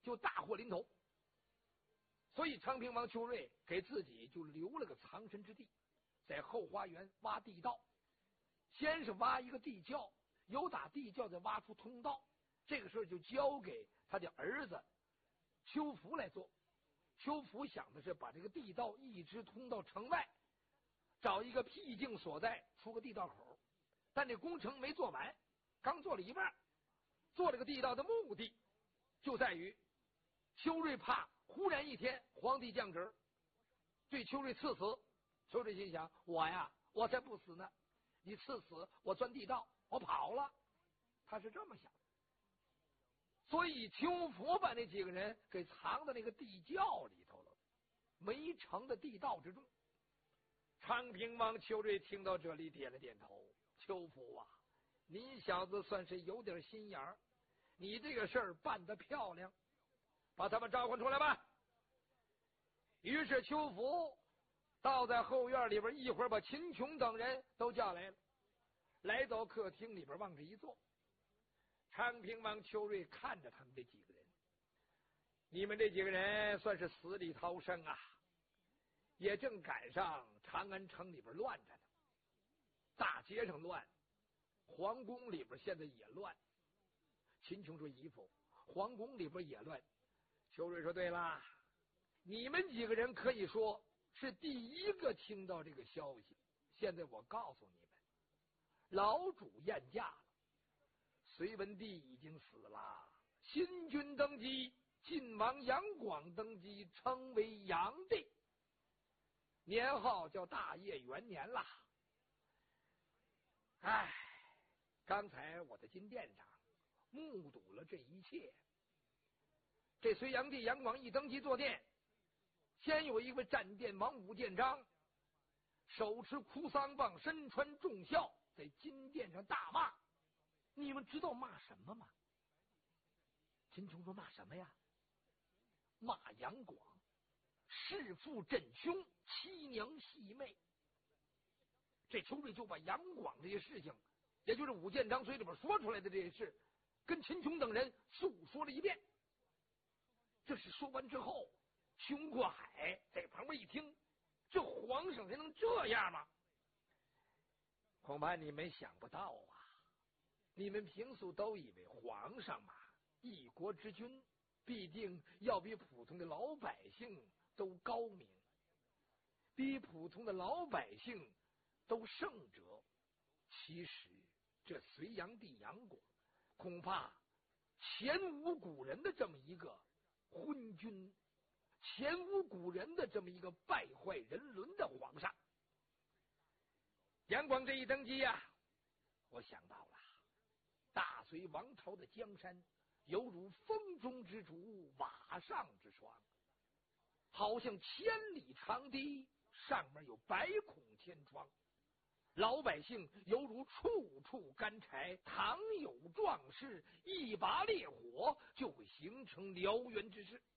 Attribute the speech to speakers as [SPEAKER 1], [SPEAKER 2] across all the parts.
[SPEAKER 1] 就大祸临头。所以昌平王邱瑞给自己就留了个藏身之地，在后花园挖地道，先是挖一个地窖，由打地窖再挖出通道，这个事儿就交给他的儿子邱福来做。邱福想的是把这个地道一直通到城外，找一个僻静所在，出个地道口。但这工程没做完，刚做了一半。做这个地道的目的就在于邱瑞怕忽然一天皇帝降职，对邱瑞赐死。邱瑞心想，我才不死呢，你赐死我钻地道，我跑了。他是这么想的。所以邱福把那几个人给藏在那个地窖里头了，没成的地道之中。昌平王邱瑞听到这里点了点头，邱福啊，你小子算是有点心眼儿，你这个事儿办得漂亮，把他们召唤出来吧。于是邱福倒在后院里边，一会儿把秦琼等人都叫来了，来到客厅里边往这一坐。昌平王邱瑞看着他们这几个人，你们这几个人算是死里逃生啊，也正赶上长安城里边乱着呢，大街上乱，皇宫里边现在也乱。秦琼说，姨父，皇宫里边也乱。邱瑞说，对啦，你们几个人可以说是第一个听到这个消息。现在我告诉你们，老主宴驾了，隋文帝已经死了，新君登基，晋王杨广登基，称为杨帝，年号叫大业元年啦。哎，刚才我在金殿上目睹了这一切。这隋炀帝杨广一登基坐殿，先有一位战殿王武建章，手持哭丧棒，身穿重孝，在金殿上大骂。你们知道骂什么吗？秦琼说，骂什么呀？骂杨广弑父枕兄，妻娘戏妹。这邱瑞就把杨广这些事情，也就是武建章嘴里边说出来的这些事，跟秦琼等人诉说了一遍。这是说完之后，熊过海在旁边一听，这皇上还能这样吗？恐怕你们想不到啊，你们平素都以为皇上嘛，一国之君必定要比普通的老百姓都高明，比普通的老百姓都圣哲。其实这隋炀帝杨广恐怕前无古人的这么一个昏君，前无古人的这么一个败坏人伦的皇上。杨广这一登基啊，我想到了，大隋王朝的江山犹如风中之烛，瓦上之霜，好像千里长堤，上面有百孔千疮。老百姓犹如处处干柴，倘有壮士一把烈火，就会形成燎原之势。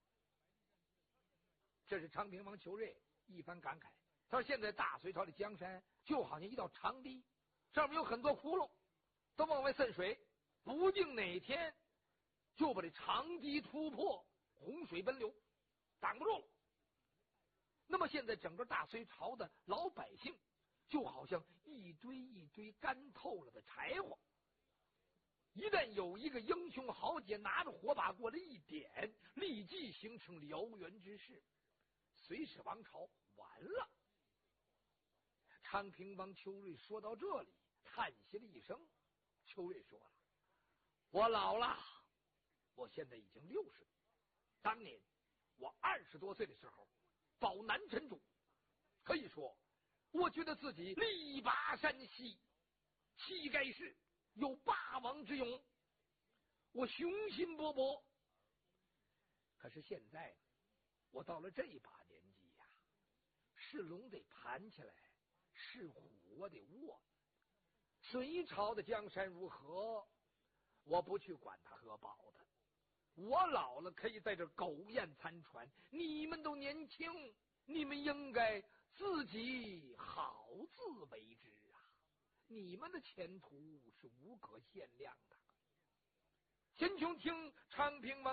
[SPEAKER 1] 这是昌平王邱瑞一番感慨。他说，现在大隋朝的江山就好像一道长堤，上面有很多窟窿，都往外渗水，不定哪天就把这长堤突破，洪水奔流，挡不住了。那么现在整个大隋朝的老百姓就好像一堆一堆干透了的柴火，一旦有一个英雄豪杰拿着火把过来一点，立即形成燎原之势，隋氏王朝完了。昌平王邱瑞说到这里，叹息了一声。邱瑞说了，我老了，我现在已经60岁，当年我20多岁的时候保南陈主，可以说我觉得自己力拔山兮气盖世，有霸王之勇，我雄心勃勃。可是现在我到了这把年纪呀，是龙得盘起来，是虎我得卧。隋朝的江山如何，我不去管它何保的。我老了可以在这苟延残喘，你们都年轻，你们应该自己好自为之啊！你们的前途是无可限量的。秦琼听昌平王